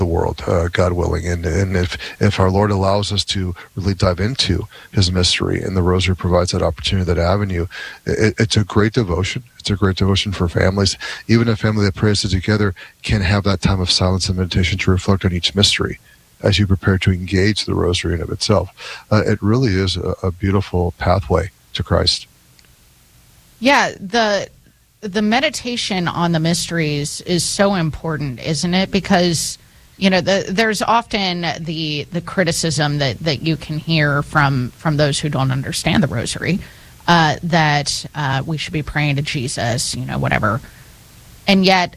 the world, God willing. And if our Lord allows us to really dive into his mystery, and the rosary provides that opportunity, that avenue, it's a great devotion. It's a great devotion for families. Even a family that prays together can have that time of silence and meditation to reflect on each mystery as you prepare to engage the rosary in of itself. It really is a beautiful pathway to Christ. Yeah, the meditation on the mysteries is so important, isn't it? Because, there's often the criticism that you can hear from those who don't understand the rosary, that we should be praying to Jesus, whatever. And yet,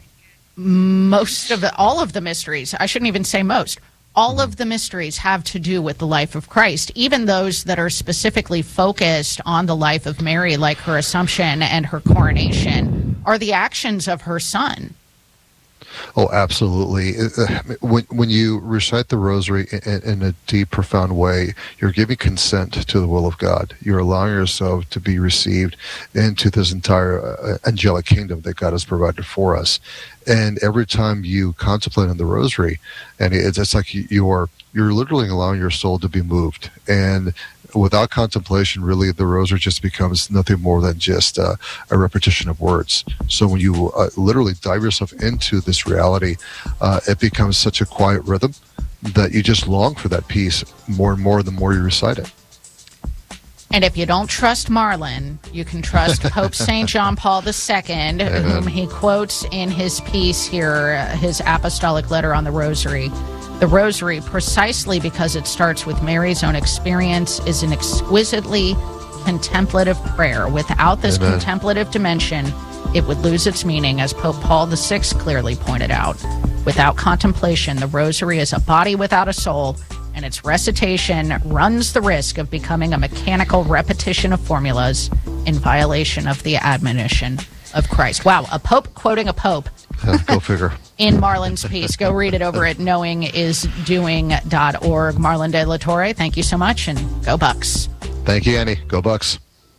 all of the mysteries, I shouldn't even say most, all of the mysteries have to do with the life of Christ, even those that are specifically focused on the life of Mary, like her Assumption and her coronation, are the actions of her Son. Oh, absolutely. When you recite the rosary in a deep, profound way, you're giving consent to the will of God. You're allowing yourself to be received into this entire angelic kingdom that God has provided for us. And every time you contemplate on the rosary, and it's like you're literally allowing your soul to be moved. And without contemplation, really, the rosary just becomes nothing more than just a repetition of words. So when you literally dive yourself into this reality, it becomes such a quiet rhythm that you just long for that peace more and more the more you recite it. And if you don't trust Marlon, you can trust Pope St. John Paul II, whom he quotes in his piece here, his apostolic letter on the rosary. The rosary, precisely because it starts with Mary's own experience, is an exquisitely contemplative prayer. Without this contemplative dimension, it would lose its meaning, as Pope Paul VI clearly pointed out. Without contemplation, the rosary is a body without a soul, and its recitation runs the risk of becoming a mechanical repetition of formulas in violation of the admonition of Christ. Wow, a pope quoting a pope. Go figure. In Marlon's piece. Go read it over at knowingisdoing.org. Marlon De La Torre, thank you so much, and go Bucks. Thank you, Annie. Go Bucks.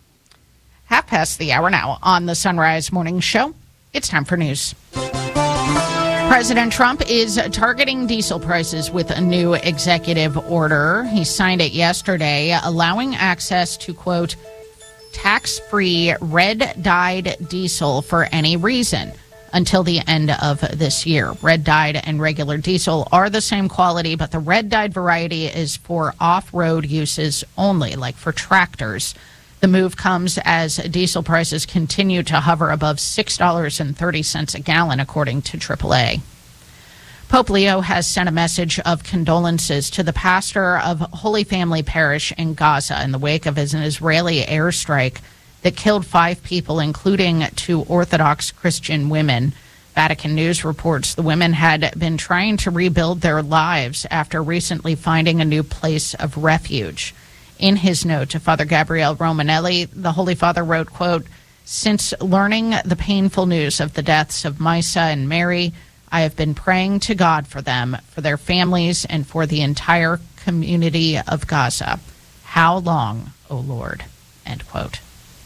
1:30 now on the Sunrise Morning Show. It's time for news. President Trump is targeting diesel prices with a new executive order. He signed it yesterday, allowing access to, quote, tax-free red-dyed diesel for any reason until the end of this year. Red-dyed and regular diesel are the same quality, but the red-dyed variety is for off-road uses only, like for tractors. The move comes as diesel prices continue to hover above $6.30 a gallon, according to AAA. Pope Leo has sent a message of condolences to the pastor of Holy Family Parish in Gaza in the wake of an Israeli airstrike that killed 5 people, including 2 Orthodox Christian women. Vatican News reports the women had been trying to rebuild their lives after recently finding a new place of refuge. In his note to Father Gabriele Romanelli, the Holy Father wrote, quote, since learning the painful news of the deaths of Misa and Mary, I have been praying to God for them, for their families, and for the entire community of Gaza. How long, O Lord? End quote.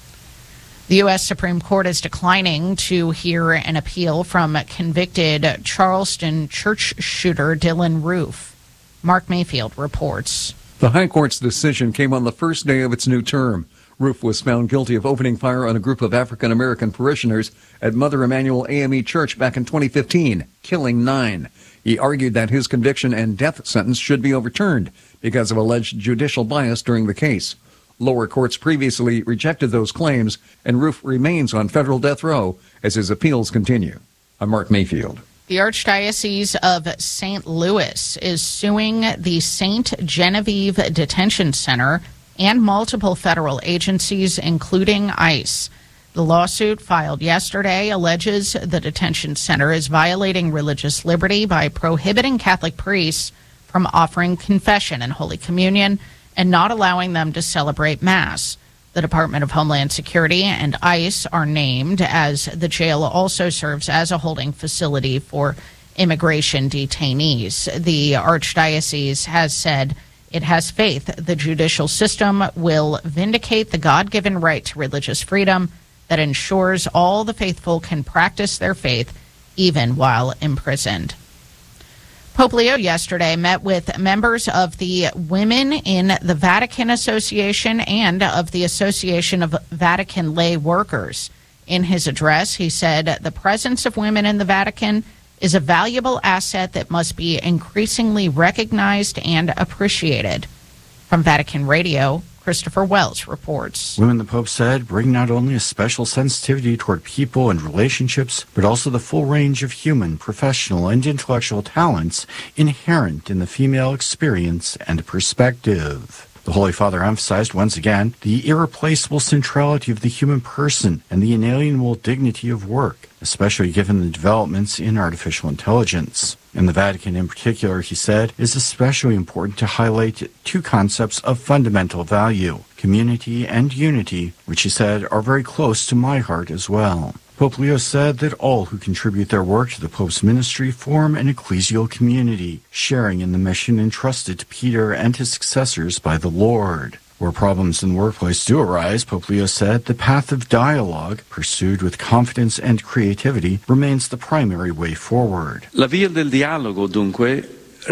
The U.S. Supreme Court is declining to hear an appeal from convicted Charleston church shooter Dylan Roof. Mark Mayfield reports. The High Court's decision came on the first day of its new term. Roof was found guilty of opening fire on a group of African-American parishioners at Mother Emanuel AME Church back in 2015, killing 9. He argued that his conviction and death sentence should be overturned because of alleged judicial bias during the case. Lower courts previously rejected those claims, and Roof remains on federal death row as his appeals continue. I'm Mark Mayfield. The Archdiocese of St. Louis is suing the St. Genevieve Detention Center and multiple federal agencies, including ICE. The lawsuit filed yesterday alleges the detention center is violating religious liberty by prohibiting Catholic priests from offering confession and Holy Communion and not allowing them to celebrate Mass. The Department of Homeland Security and ICE are named, as the jail also serves as a holding facility for immigration detainees. The Archdiocese has said it has faith the judicial system will vindicate the God-given right to religious freedom that ensures all the faithful can practice their faith even while imprisoned. Pope Leo yesterday met with members of the Women in the Vatican Association and of the Association of Vatican Lay Workers. In his address, he said the presence of women in the Vatican is a valuable asset that must be increasingly recognized and appreciated. From Vatican Radio, Christopher Wells reports. Women, the Pope said, bring not only a special sensitivity toward people and relationships, but also the full range of human, professional, and intellectual talents inherent in the female experience and perspective. The Holy Father emphasized once again the irreplaceable centrality of the human person and the inalienable dignity of work, especially given the developments in artificial intelligence. In the Vatican in particular, he said, it is especially important to highlight two concepts of fundamental value, community and unity, which he said are very close to my heart as well. Pope Leo said that all who contribute their work to the Pope's ministry form an ecclesial community, sharing in the mission entrusted to Peter and his successors by the Lord. Where problems in the workplace do arise, Pope Leo said, the path of dialogue, pursued with confidence and creativity, remains the primary way forward. La via del dialogo, dunque,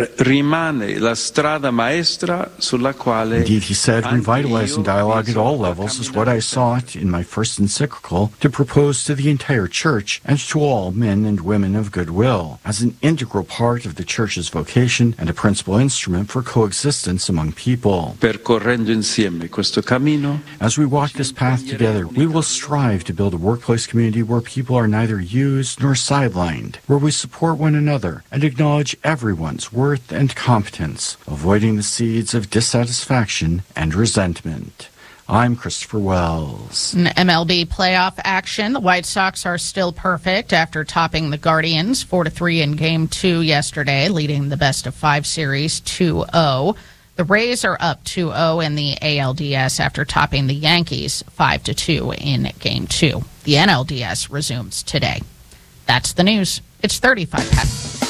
rimane la strada maestra sulla quale... Indeed, he said, revitalizing dialogue at all levels is what I sought in my first encyclical to propose to the entire Church and to all men and women of goodwill, as an integral part of the Church's vocation and a principal instrument for coexistence among people. Percorrendo insieme questo cammino, as we walk this path together, we will strive to build a workplace community where people are neither used nor sidelined, where we support one another and acknowledge everyone's worth and competence, avoiding the seeds of dissatisfaction and resentment. I'm Christopher Wells. In MLB playoff action, the White Sox are still perfect after topping the Guardians 4-3 in Game 2 yesterday, leading the best-of-5 series 2-0. The Rays are up 2-0 in the ALDS after topping the Yankees 5-2 in Game 2. The NLDS resumes today. That's the news. It's 35 past.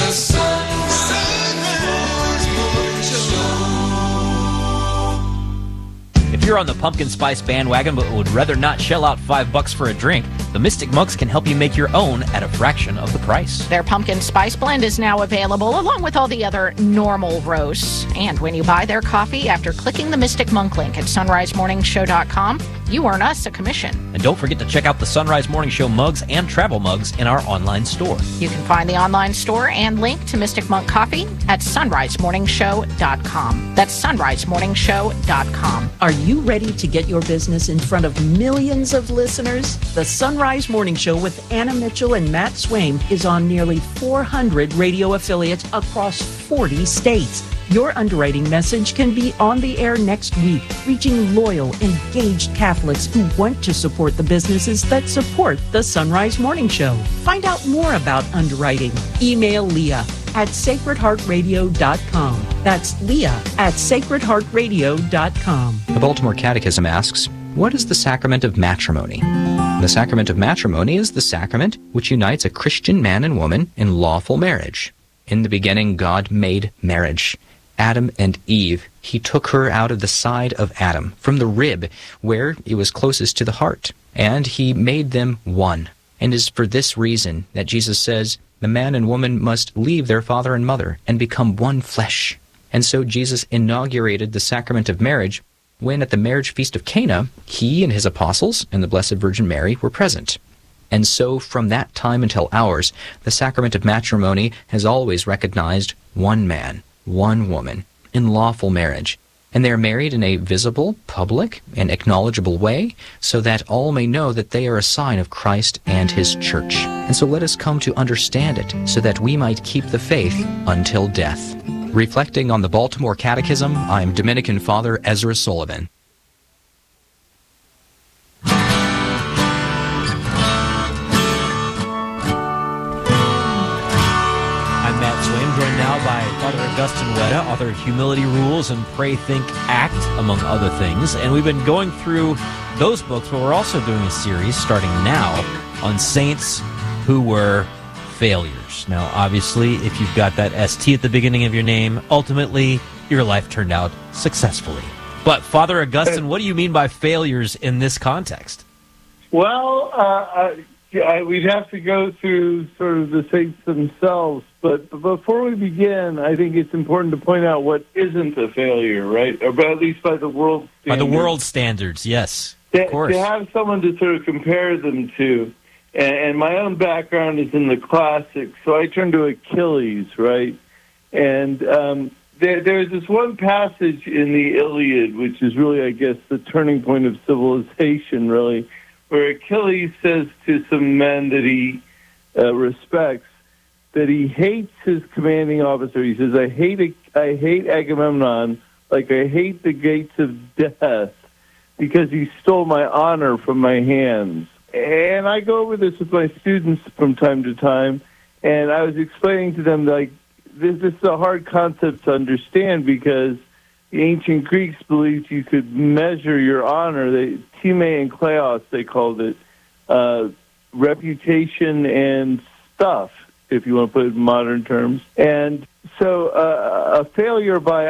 If you're on the pumpkin spice bandwagon but would rather not shell out $5 for a drink, the Mystic Monks can help you make your own at a fraction of the price. Their pumpkin spice blend is now available along with all the other normal roasts. And when you buy their coffee after clicking the Mystic Monk link at sunrisemorningshow.com, you earn us a commission. And don't forget to check out the Sunrise Morning Show mugs and travel mugs in our online store. You can find the online store and link to Mystic Monk Coffee at sunrisemorningshow.com. That's sunrisemorningshow.com. Are you ready to get your business in front of millions of listeners? The Sunrise Morning Show with Anna Mitchell and Matt Swaim is on nearly 400 radio affiliates across 40 states. Your underwriting message can be on the air next week, reaching loyal, engaged Catholics who want to support the businesses that support the Sunrise Morning Show. Find out more about underwriting. Email Leah at sacredheartradio.com. That's Leah at sacredheartradio.com. The Baltimore Catechism asks, what is the sacrament of matrimony? The sacrament of matrimony is the sacrament which unites a Christian man and woman in lawful marriage. In the beginning, God made marriage. Adam and Eve, he took her out of the side of Adam, from the rib, where it was closest to the heart, and he made them one. And it is for this reason that Jesus says, the man and woman must leave their father and mother and become one flesh. And so Jesus inaugurated the sacrament of marriage when at the marriage feast of Cana, he and his apostles and the Blessed Virgin Mary were present. And so from that time until ours, the sacrament of matrimony has always recognized one man, one woman, in lawful marriage. And they are married in a visible, public, and acknowledgeable way, so that all may know that they are a sign of Christ and his church. And so let us come to understand it, so that we might keep the faith until death. Reflecting on the Baltimore Catechism, I am Dominican Father Ezra Sullivan. I'm Matt Swaim, joined now by Father Augustine Wetta, author of Humility Rules and Pray, Think, Act, among other things. And we've been going through those books, but we're also doing a series starting now on saints who were failures. Now, obviously, if you've got that ST at the beginning of your name, ultimately, your life turned out successfully. But, Father Augustine, what do you mean by failures in this context? Well, we'd have to go through sort of the saints themselves. But before we begin, I think it's important to point out what isn't a failure, right? Or at least by the world standards. By the world standards, yes. Of course. To have someone to sort of compare them to. And my own background is in the classics, so I turn to Achilles, right? And there's this one passage in the Iliad, which is really, I guess, the turning point of civilization, really, where Achilles says to some men that he respects that he hates his commanding officer. He says, I hate Agamemnon like I hate the gates of death because he stole my honor from my hands. And I go over this with my students from time to time, and I was explaining to them, like, this is a hard concept to understand because the ancient Greeks believed you could measure your honor. Time and kleos, they called it, reputation and stuff, if you want to put it in modern terms. And so a failure by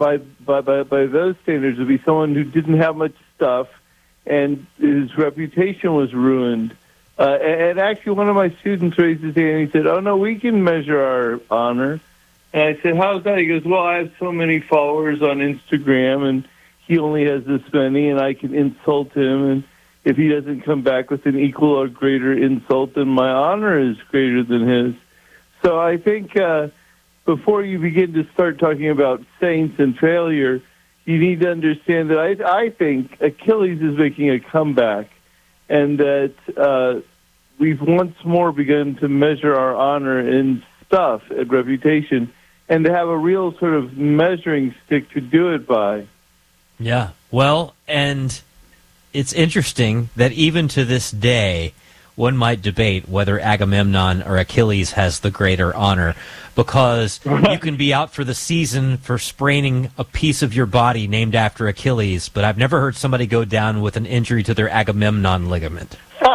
those standards would be someone who didn't have much stuff and his reputation was ruined. And actually, one of my students raised his hand and he said, oh, no, we can measure our honor. And I said, how's that? He goes, well, I have so many followers on Instagram, and he only has this many, and I can insult him. And if he doesn't come back with an equal or greater insult, then my honor is greater than his. So I think before you begin to start talking about saints and failure, you need to understand that I think Achilles is making a comeback, and that we've once more begun to measure our honor in stuff and reputation, and to have a real sort of measuring stick to do it by. Yeah, well, and it's interesting that even to this day, one might debate whether Agamemnon or Achilles has the greater honor, because you can be out for the season for spraining a piece of your body named after Achilles, but I've never heard somebody go down with an injury to their Agamemnon ligament.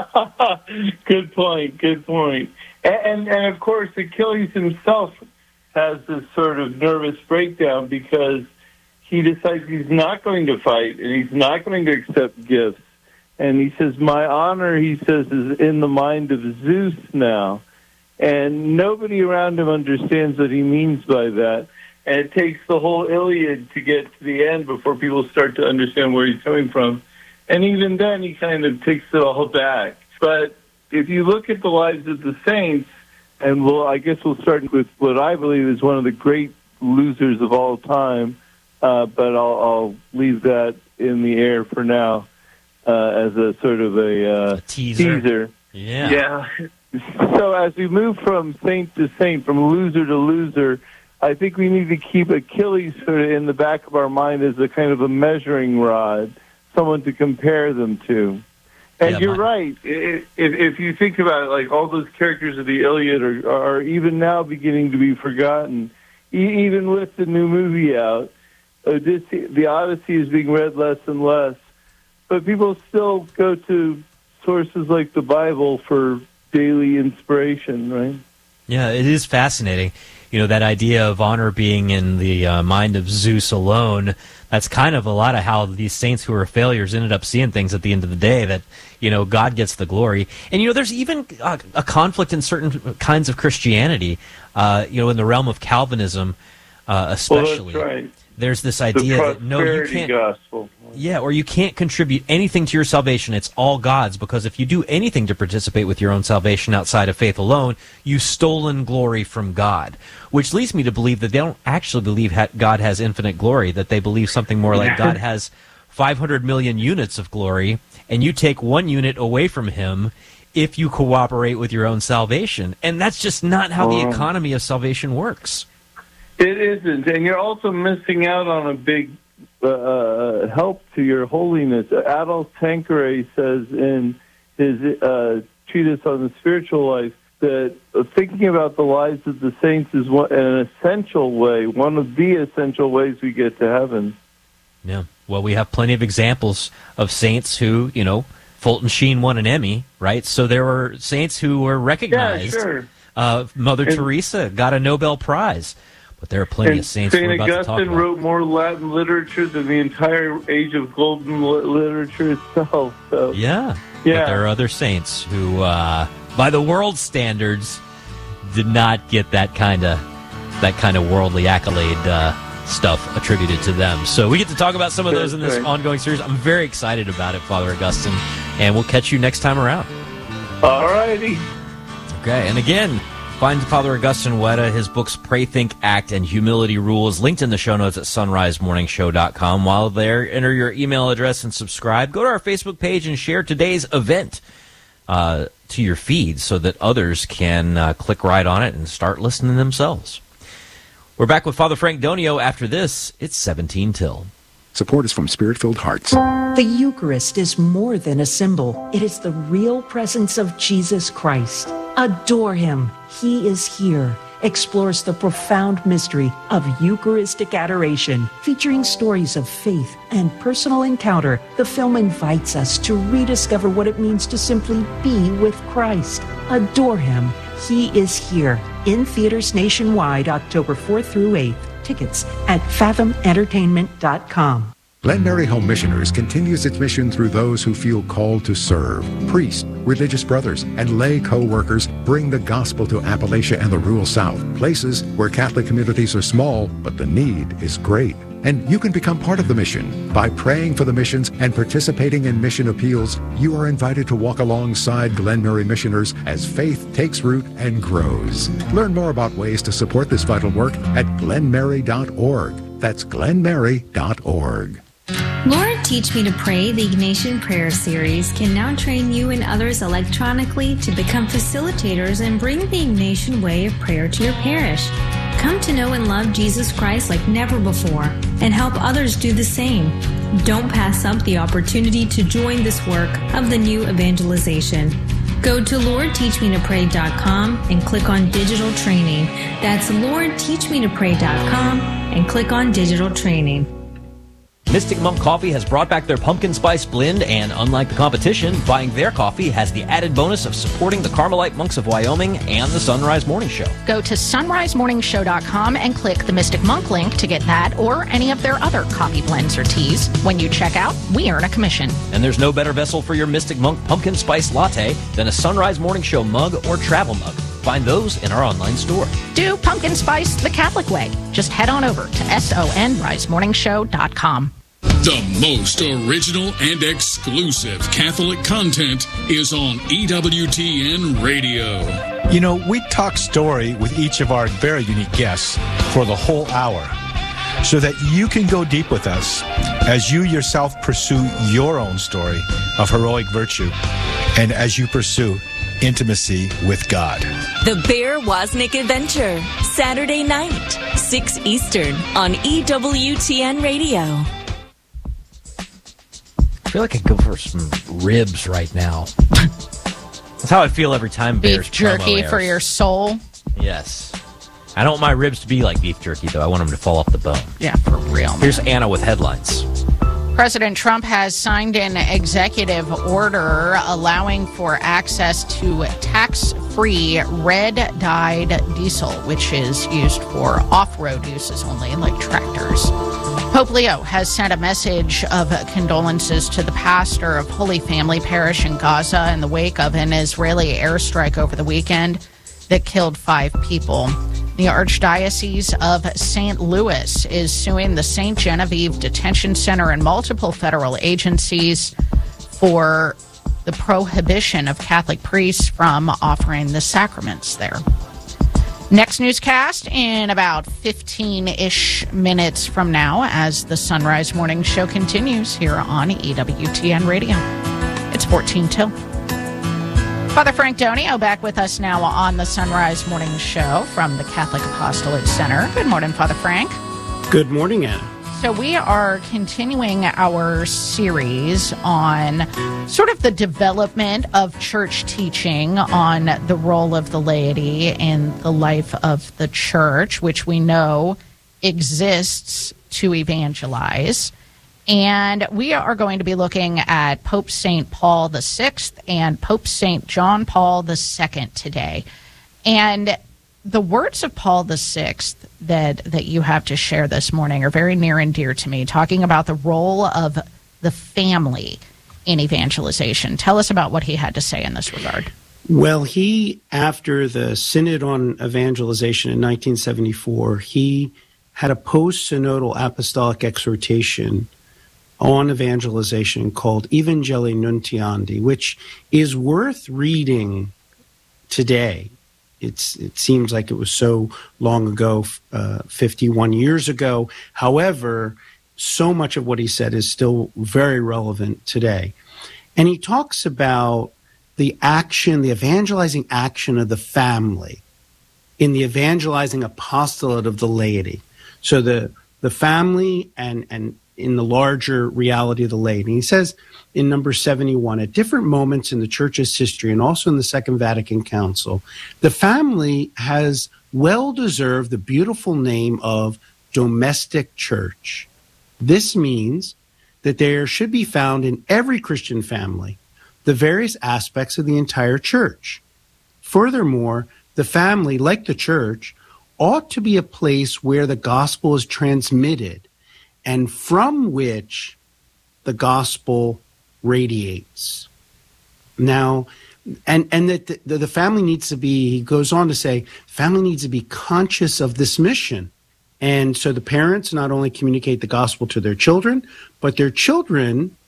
Good point. And of course, Achilles himself has this sort of nervous breakdown because he decides he's not going to fight and he's not going to accept gifts. And he says, my honor, he says, is in the mind of Zeus now. And nobody around him understands what he means by that. And it takes the whole Iliad to get to the end before people start to understand where he's coming from. And even then, he kind of takes it all back. But if you look at the lives of the saints, and I guess we'll start with what I believe is one of the great losers of all time, but I'll leave that in the air for now as a sort of a teaser. Yeah. So as we move from saint to saint, from loser to loser, I think we need to keep Achilles sort of in the back of our mind as a kind of a measuring rod, someone to compare them to. And you're right. If you think about it, like all those characters of the Iliad are even now beginning to be forgotten. Even with the new movie out, the Odyssey is being read less and less. But people still go to sources like the Bible for daily inspiration, right? Yeah, it is fascinating. You know, that idea of honor being in the mind of Zeus alone, that's kind of a lot of how these saints who are failures ended up seeing things at the end of the day, that, you know, God gets the glory. And, you know, there's even a conflict in certain kinds of Christianity, you know, in the realm of Calvinism especially. Well, that's right. There's this idea that, no, you can't. Gospel. Yeah, or you can't contribute anything to your salvation. It's all God's, because if you do anything to participate with your own salvation outside of faith alone, you've stolen glory from God. Which leads me to believe that they don't actually believe God has infinite glory, that they believe something more like God has 500 million units of glory, and you take one unit away from him if you cooperate with your own salvation. And that's just not how the economy of salvation works. It isn't, and you're also missing out on a big help to your holiness. Adolf Tanqueray says in his treatise on the spiritual life that thinking about the lives of the saints is an essential way, one of the essential ways we get to heaven. Yeah, well, we have plenty of examples of saints who, you know, Fulton Sheen won an Emmy, right? So there were saints who were recognized. Yeah, sure. Mother Teresa got a Nobel Prize. But there are plenty of saints we're about to talk about. St. Augustine wrote more Latin literature than the entire age of golden literature itself. So, yeah. Yeah. But there are other saints who, by the world standards, did not get that kind of worldly accolade stuff attributed to them. So we get to talk about some of those in this ongoing series. I'm very excited about it, Father Augustine, and we'll catch you next time around. All righty. Okay, and again, find Father Augustine Weta, his books Pray, Think, Act, and Humility Rules, linked in the show notes at sunrisemorningshow.com. While there, enter your email address and subscribe. Go to our Facebook page and share today's event to your feed so that others can click right on it and start listening themselves. We're back with Father Frank Donio after this. It's 17 till. Support is from Spirit-Filled Hearts. The Eucharist is more than a symbol. It is the real presence of Jesus Christ. Adore him. He is here. Explores the profound mystery of Eucharistic adoration, featuring stories of faith and personal encounter. The film invites us to rediscover what it means to simply be with Christ. Adore him. He is here. In theaters nationwide, October 4th through 8th. Tickets at fathomentertainment.com. Glen Mary Home Missioners continues its mission through those who feel called to serve. Priests, religious brothers, and lay co-workers bring the gospel to Appalachia and the rural South, places where Catholic communities are small, but the need is great. And you can become part of the mission. By praying for the missions and participating in mission appeals, you are invited to walk alongside Glen Mary missioners as faith takes root and grows. Learn more about ways to support this vital work at glenmary.org. That's glenmary.org. Lord, Teach Me to Pray, the Ignatian Prayer Series, can now train you and others electronically to become facilitators and bring the Ignatian way of prayer to your parish. Come to know and love Jesus Christ like never before and help others do the same. Don't pass up the opportunity to join this work of the new evangelization. Go to LordTeachMeToPray.com and click on Digital Training. That's LordTeachMeToPray.com and click on Digital Training. Mystic Monk Coffee has brought back their pumpkin spice blend, and unlike the competition, buying their coffee has the added bonus of supporting the Carmelite Monks of Wyoming and the Sunrise Morning Show. Go to sunrisemorningshow.com and click the Mystic Monk link to get that or any of their other coffee blends or teas. When you check out, we earn a commission. And there's no better vessel for your Mystic Monk pumpkin spice latte than a Sunrise Morning Show mug or travel mug. Find those in our online store. Do pumpkin spice the Catholic way. Just head on over to sonrisemorningshow.com. The most original and exclusive Catholic content is on EWTN Radio. You know, we talk story with each of our very unique guests for the whole hour so that you can go deep with us as you yourself pursue your own story of heroic virtue and as you pursue intimacy with God. The Bear Wozniak Adventure, Saturday night, 6 Eastern on EWTN Radio. I feel like I go for some ribs right now. That's how I feel every time Bears beef jerky for your soul. Yes. I don't want my ribs to be like beef jerky, though. I want them to fall off the bone. Yeah, for real. Here's Anna with headlines. President Trump has signed an executive order allowing for access to tax-free red-dyed diesel, which is used for off-road uses only, like tractors. Pope Leo has sent a message of condolences to the pastor of Holy Family Parish in Gaza in the wake of an Israeli airstrike over the weekend that killed 5 people. The Archdiocese of St. Louis is suing the St. Genevieve Detention Center and multiple federal agencies for the prohibition of Catholic priests from offering the sacraments there. Next newscast in about 15-ish minutes from now as the Sunrise Morning Show continues here on EWTN Radio. It's 14 till. Father Frank Donio back with us now on the Sunrise Morning Show from the Catholic Apostolate Center. Good morning, Father Frank. Good morning, Anna. So we are continuing our series on sort of the development of church teaching on the role of the laity in the life of the church, which we know exists to evangelize. And we are going to be looking at Pope St. Paul VI and Pope St. John Paul II today. And the words of Paul VI that you have to share this morning are very near and dear to me, talking about the role of the family in evangelization. Tell us about what he had to say in this regard. Well, he, after the Synod on Evangelization in 1974, he had a post-synodal apostolic exhortation on evangelization called Evangelii Nuntiandi, which is worth reading today. It seems like it was so long ago, 51 years ago. However, so much of what he said is still very relevant today. And he talks about the action, the evangelizing action of the family in the evangelizing apostolate of the laity. So the family and in the larger reality of the laity. He says in number 71, at different moments in the church's history and also in the Second Vatican Council, the family has well deserved the beautiful name of domestic church. This means that there should be found in every Christian family the various aspects of the entire church. Furthermore, the family, like the church, ought to be a place where the gospel is transmitted and from which the gospel radiates. Now, and that the family needs to be, he goes on to say, family needs to be conscious of this mission. And so the parents not only communicate the gospel to their children, but their children,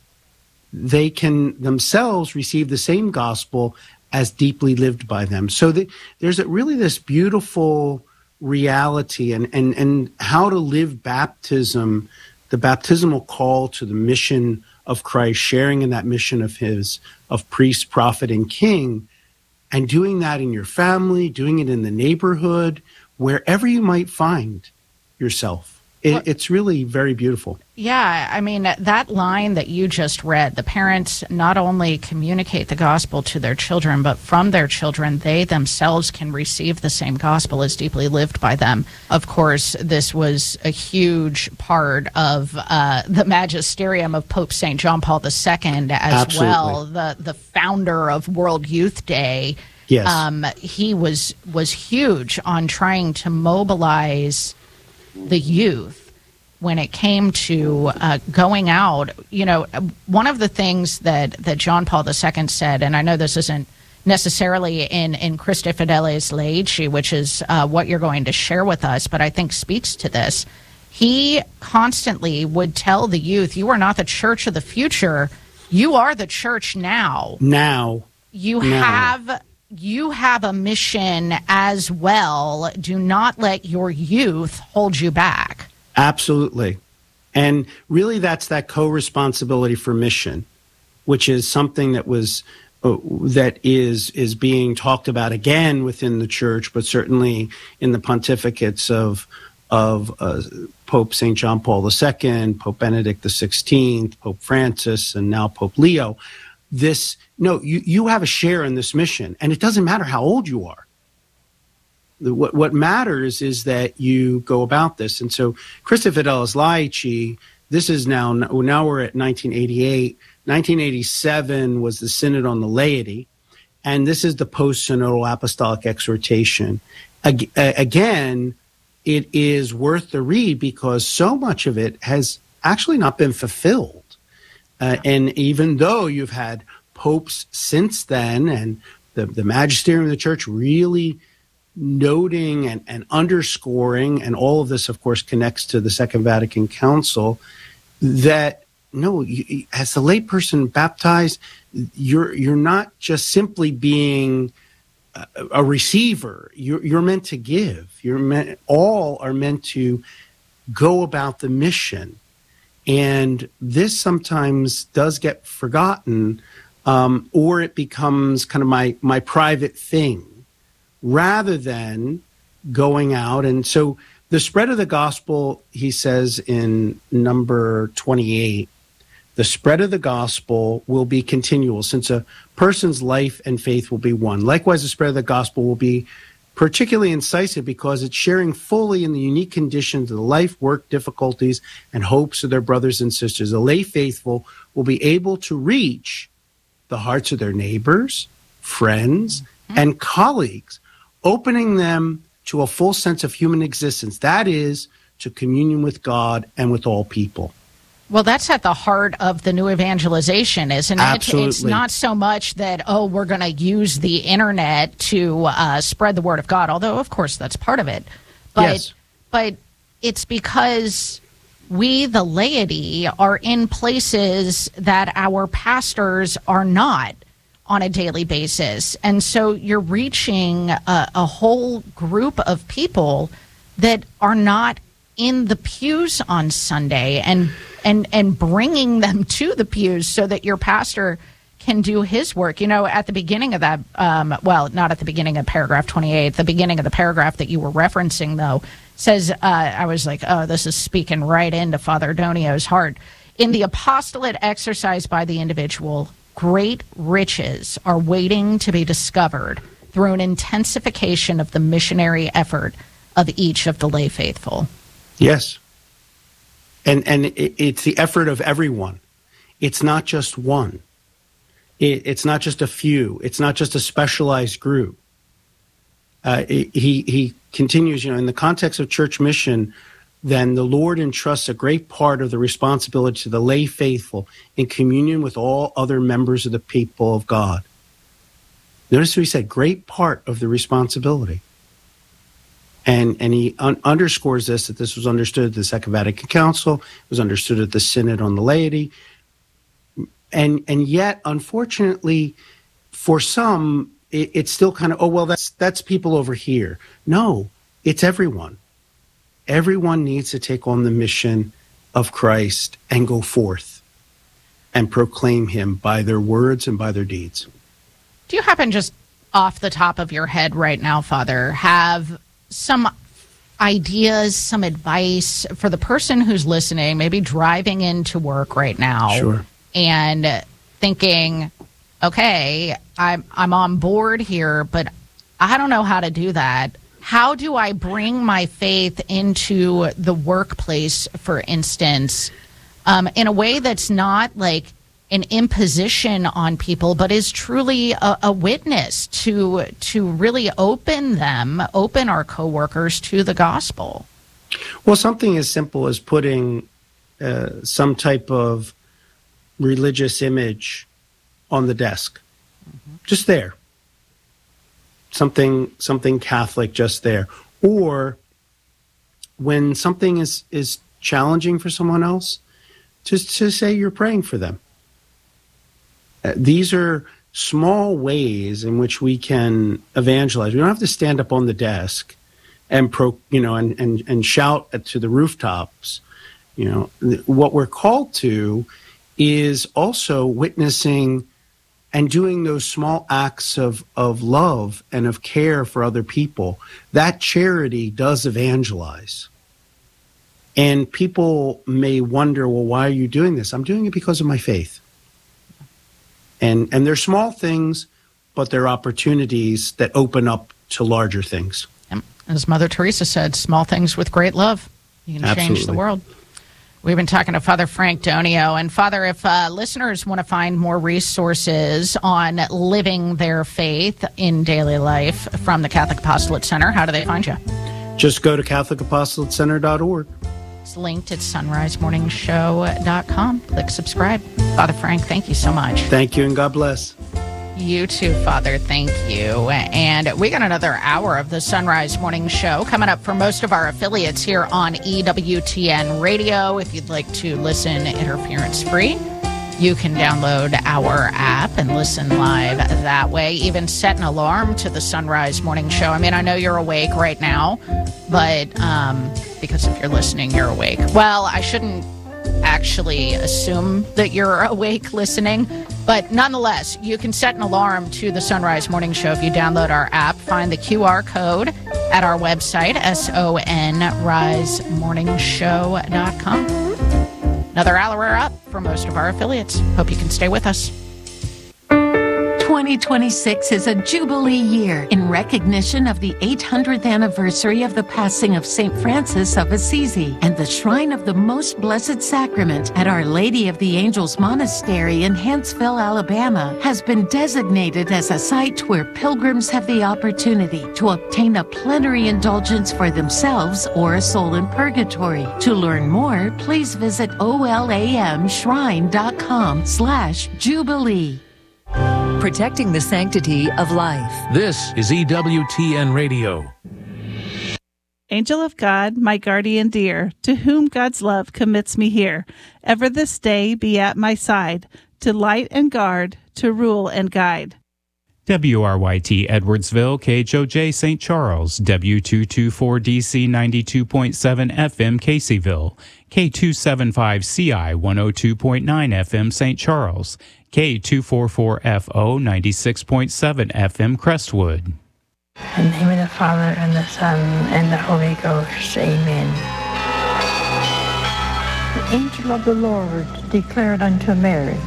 they can themselves receive the same gospel as deeply lived by them. So there's really this beautiful reality and how to live baptism, the baptismal call to the mission of Christ, sharing in that mission of his, of priest, prophet, and king, and doing that in your family, doing it in the neighborhood, wherever you might find yourself. It's really very beautiful. Yeah, I mean, that line that you just read, the parents not only communicate the gospel to their children, but from their children, they themselves can receive the same gospel as deeply lived by them. Of course, this was a huge part of the magisterium of Pope St. John Paul II as Absolutely. well, the founder of World Youth Day. Yes. He was huge on trying to mobilize the youth when it came to going out. You know, one of the things that John Paul II said, and I know this isn't necessarily in Christi Fideles Laici, which is what you're going to share with us, but I think speaks to this. He constantly would tell the youth, you are not the church of the future, you are the church now. You have a mission as well. Do not let your youth hold you back. Absolutely. And really that's that co-responsibility for mission, which is something that was that is being talked about again within the church, but certainly in the pontificates of Pope St. John Paul II, Pope Benedict XVI, Pope Francis, and now Pope Leo. You have a share in this mission, and it doesn't matter how old you are. What matters is that you go about this. And so Christi Fideles Laici, this is now we're at 1988. 1987 was the Synod on the Laity, and this is the post-synodal apostolic exhortation. Again, it is worth the read because so much of it has actually not been fulfilled. And even though you've had popes since then and the magisterium of the church really noting and underscoring, and all of this, of course, connects to the Second Vatican Council, that as the layperson baptized, you're not just simply being a receiver. You're meant to give. All are meant to go about the mission. And this sometimes does get forgotten, or it becomes kind of my private thing, rather than going out. And so the spread of the gospel, he says in number 28, the spread of the gospel will be continual, since a person's life and faith will be one. Likewise, the spread of the gospel will be particularly incisive because it's sharing fully in the unique conditions of the life, work, difficulties, and hopes of their brothers and sisters. The lay faithful will be able to reach the hearts of their neighbors, friends, and colleagues, opening them to a full sense of human existence. That is, to communion with God and with all people. Well, that's at the heart of the new evangelization, isn't it? Absolutely. It's not so much that, we're going to use the internet to spread the word of God, although, of course, that's part of it. But, Yes. But it's because we, the laity, are in places that our pastors are not on a daily basis. And so you're reaching a whole group of people that are not in the pews on Sunday and bringing them to the pews so that your pastor can do his work. You know, at the beginning of that, not at the beginning of paragraph 28, the beginning of the paragraph that you were referencing, though, says, I was like, oh, this is speaking right into Father Donio's heart. In the apostolate exercised by the individual, great riches are waiting to be discovered through an intensification of the missionary effort of each of the lay faithful. Yes. And it's the effort of everyone. It's not just one. It's not just a few. It's not just a specialized group. He continues, in the context of church mission, then the Lord entrusts a great part of the responsibility to the lay faithful in communion with all other members of the people of God. Notice what he said, great part of the responsibility. And he underscores that this was understood at the Second Vatican Council, it was understood at the Synod on the Laity. And yet, unfortunately, for some, it's still kind of, that's people over here. No, it's everyone. Everyone needs to take on the mission of Christ and go forth and proclaim him by their words and by their deeds. Do you happen, just off the top of your head right now, Father, have some ideas, some advice for the person who's listening, maybe driving into work right now? Sure. And thinking, okay, I'm on board here, but I don't know how to do that. How do I bring my faith into the workplace, for instance, in a way that's not like an imposition on people, but is truly a witness to really open our coworkers to the gospel? Well, something as simple as putting some type of religious image on the desk, just there. Something Catholic just there. Or when something is challenging for someone else, just to say you're praying for them. These are small ways in which we can evangelize. We don't have to stand up on the desk and and shout to the rooftops. What we're called to is also witnessing and doing those small acts of love and of care for other people. That charity does evangelize. And people may wonder, well, why are you doing this? I'm doing it because of my faith. And they're small things, but they're opportunities that open up to larger things. As Mother Teresa said, small things with great love. You can change the world. We've been talking to Father Frank Donio. And Father, if listeners want to find more resources on living their faith in daily life from the Catholic Apostolate Center, how do they find you? Just go to CatholicApostolatecenter.org. It's linked at sunrisemorningshow.com. Click subscribe. Father Frank, thank you so much. Thank you, and God bless. You too, Father. Thank you. And we got another hour of the Sunrise Morning Show coming up for most of our affiliates here on EWTN Radio. If you'd like to listen interference-free, you can download our app and listen live that way. Even set an alarm to the Sunrise Morning Show. I mean, I know you're awake right now, but because if you're listening, you're awake. Well, I shouldn't actually assume that you're awake listening, but nonetheless, you can set an alarm to the Sunrise Morning Show if you download our app. Find the QR code at our website, sonrisemorningshow.com. Another hour up for most of our affiliates. Hope you can stay with us. 2026 is a Jubilee year in recognition of the 800th anniversary of the passing of St. Francis of Assisi, and the Shrine of the Most Blessed Sacrament at Our Lady of the Angels Monastery in Huntsville, Alabama, has been designated as a site where pilgrims have the opportunity to obtain a plenary indulgence for themselves or a soul in purgatory. To learn more, please visit olamshrine.com/Jubilee. Protecting the sanctity of life. This is EWTN Radio. Angel of God, my guardian dear, to whom God's love commits me here, ever this day be at my side, to light and guard, to rule and guide. WRYT Edwardsville, KHOJ St. Charles, W224DC 92.7 FM Caseyville, K275CI 102.9 FM St. Charles, K244FO 96.7 FM Crestwood. In the name of the Father, and the Son, and the Holy Ghost. Amen. The angel of the Lord declared unto Mary,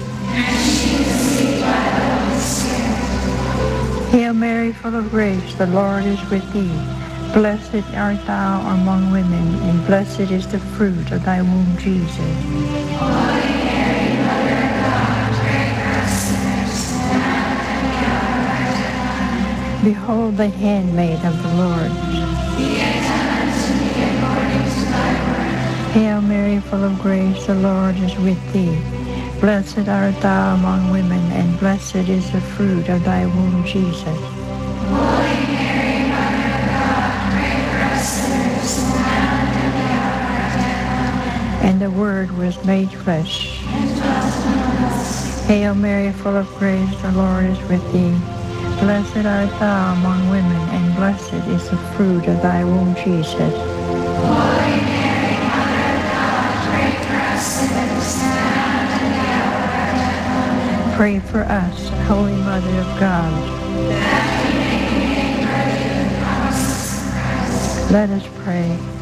Hail Mary, full of grace, the Lord is with thee. Blessed art thou among women, and blessed is the fruit of thy womb, Jesus. Holy Mary, Mother of God, pray for us sinners, now and at the hour of our death. Behold the handmaid of the Lord. Be it done unto me according to thy word. Hail Mary, full of grace, the Lord is with thee. Blessed art thou among women, and blessed is the fruit of thy womb, Jesus. Holy Mary, Mother of God, pray for us sinners, now and at the hour of our death. And the Word was made flesh, and dwelt among us. Hail Mary, full of grace, the Lord is with thee. Blessed art thou among women, and blessed is the fruit of thy womb, Jesus. Holy Mary, Mother of God, pray for us sinners, now. Pray for us, Holy Mother of God. That we may be made worthy of the promises of Christ. Let us pray.